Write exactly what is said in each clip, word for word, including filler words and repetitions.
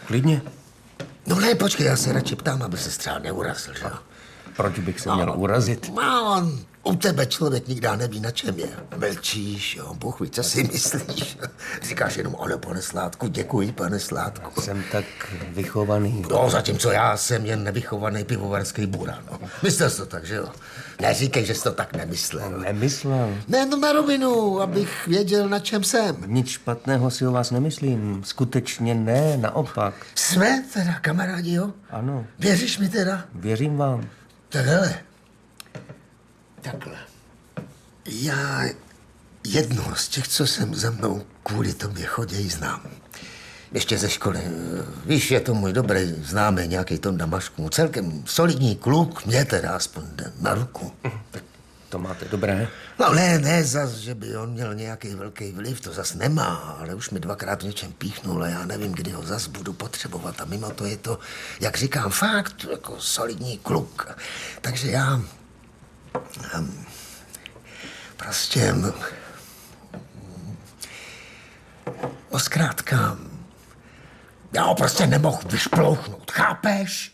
Klidně. No ne, počkej, já se radši ptám, aby se třeba neurazil, že jo? Proč bych se měl urazit? No, on, u tebe člověk nikdy neví, na čem je. Mlčíš, jo, Bůh ví, co si myslíš. Říkáš jenom, ano, pane Sládku, děkuji, pane Sládku. Jsem tak vychovaný. No, zatímco já jsem jen nevychovaný pivovarský buran. No. Myslel jsi to tak, že jo? Neříkej, že jsi to tak nemyslel. Nemyslel. Ne, no na rovinu, abych věděl, na čem jsem. Nic špatného si o vás nemyslím. Skutečně ne, naopak. Jsme teda kamarádi, jo? Ano. Věříš mi teda? Věřím vám. Tak hele, takhle. Já jednoho z těch, co jsem za mnou kvůli tobě choděj, znám. Ještě ze školy. Víš, je to můj dobrý známý, nějaký Tonda Mašků. Celkem solidní kluk, mě teda aspoň jde na ruku. Tak to máte dobré. No ne, ne zas, že by on měl nějaký velký vliv, to zas nemá, ale už mi dvakrát v něčem píchnul a já nevím, kdy ho zas budu potřebovat. A mimo to je to, jak říkám, fakt jako solidní kluk. Takže já... Um, prostě... No zkrátka... Já ho prostě nemohl vyšplouchnout, chápeš?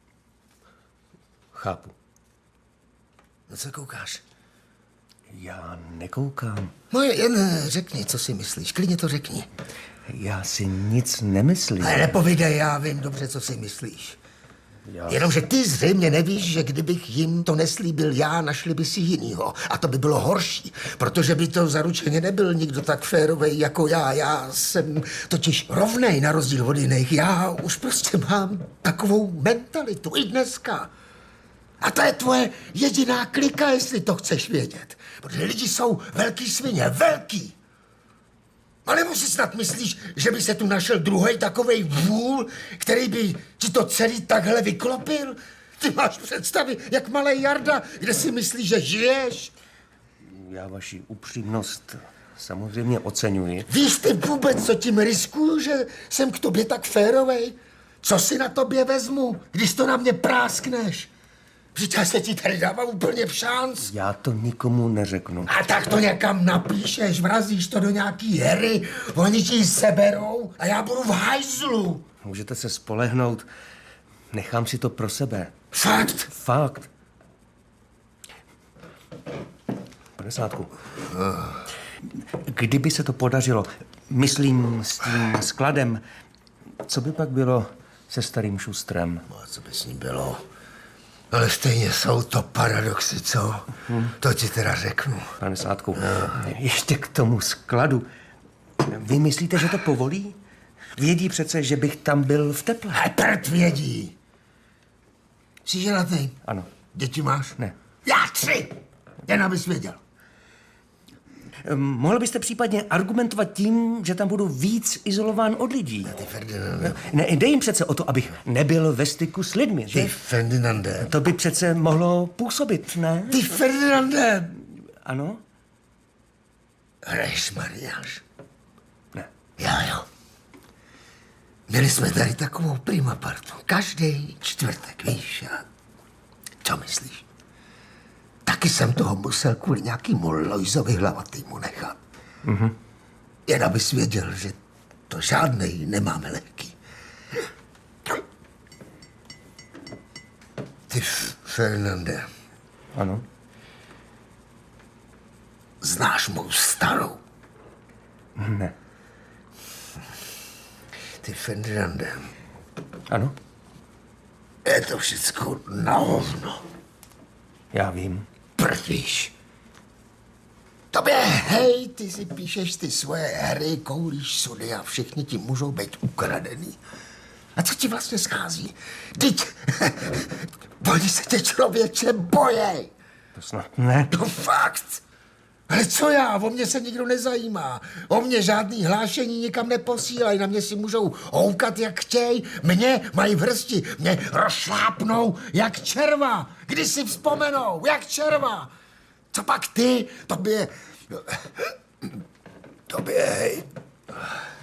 Chápu. Na co koukáš? Já nekoukám. No jen řekni, co si myslíš. Klidně to řekni. Já si nic nemyslím. Ale nepovídej, já vím dobře, co si myslíš. Já... Jenomže ty zřejmě nevíš, že kdybych jim to neslíbil já, našli by si jinýho. A to by bylo horší, protože by to zaručeně nebyl nikdo tak férovej jako já. Já jsem totiž rovnej na rozdíl od jiných. Já už prostě mám takovou mentalitu i dneska. A to je tvoje jediná klika, jestli to chceš vědět. Protože lidi jsou velký svině, velký. A nebo si snad myslíš, že by se tu našel druhej takovej vůl, který by ti to celý takhle vyklopil? Ty máš představy, jak malej Jarda, kde si myslíš, že žiješ? Já vaši upřímnost samozřejmě oceňuji. Víš ty vůbec, co tím riskuju, že jsem k tobě tak férovej? Co si na tobě vezmu, když to na mě práskneš? Vždyť já se ti tady dávám úplně v šanc. Já to nikomu neřeknu. A tak to někam napíšeš, vrazíš to do nějaký hry, oni ti ji seberou a já budu v hajzlu. Můžete se spolehnout. Nechám si to pro sebe. Fakt? Fakt. Pane Sládku. Kdyby se to podařilo, myslím s tím skladem, co by pak bylo se starým Šustrem? No a co by s ním bylo? Ale stejně jsou to paradoxy, co? Hmm. To ti teda řeknu. Pane Sládku, no. Ještě k tomu skladu. Vy myslíte, že to povolí? Vědí přece, že bych tam byl v teple. A prd vědí. Jsi ženatý? Ano. Děti máš? Ne. Já tři. Jen abys věděl. Mohl byste případně argumentovat tím, že tam budu víc izolován od lidí? Ne, ty Ferdinande. Ne, jde jim přece o to, abych nebyl ve styku s lidmi, že? Ty Ferdinande. To by přece mohlo působit, ne? Ty Ferdinande. Ano? Hraješ mariáš? Ne. Já jo. Měli jsme tady takovou prima partu. Každý čtvrtek, víš? A co myslíš? Taky jsem toho musel kvůli nějakýmu Lojzovi hlavatýmu nechat. Mhm. Jen abys věděl, že to žádnej nemáme lehký. Ty Fernande. Ano. Znáš mou starou? Ne. Ty Fernande. Ano. Je to všecko na hovno. Já vím. Prdíš. Tobě, hej, ty si píšeš ty svoje hry, koulíš sudy a všichni ti můžou být ukradený. A co ti vlastně schází? Vždyť, oni se tě člověče bojej. To snad ne. No fakt. Ale co já? O mě se nikdo nezajímá. O mě žádný hlášení nikam neposílají. Na mě si můžou houkat, jak chtěj. Mě mají v hrsti. Mě rozšlápnou, jak červa. Kdy si vzpomenou, jak červa. Co pak ty? Tobě... Tobě, hej.